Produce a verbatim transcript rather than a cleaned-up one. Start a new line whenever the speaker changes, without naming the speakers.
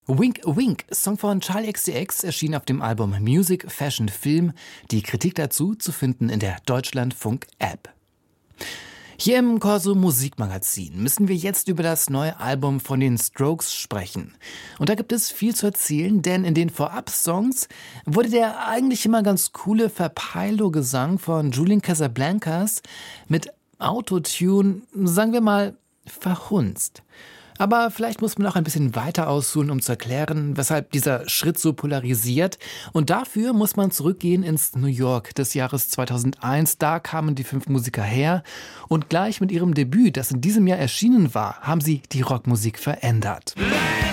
Wink Wink, Song von Charli X C X, erschien auf dem Album Music, Fashion, Film. Die Kritik dazu zu finden in der Deutschlandfunk-App. Hier im Corso Musikmagazin müssen wir jetzt über das neue Album von den Strokes sprechen. Und da gibt es viel zu erzählen, denn in den Vorab-Songs wurde der eigentlich immer ganz coole Verpeilo-Gesang von Julian Casablancas mit Autotune, sagen wir mal, verhunzt. Aber vielleicht muss man auch ein bisschen weiter ausholen, um zu erklären, weshalb dieser Schritt so polarisiert. Und dafür muss man zurückgehen ins New York des Jahres zweitausendeins. Da kamen die fünf Musiker her und gleich mit ihrem Debüt, das in diesem Jahr erschienen war, haben sie die Rockmusik verändert.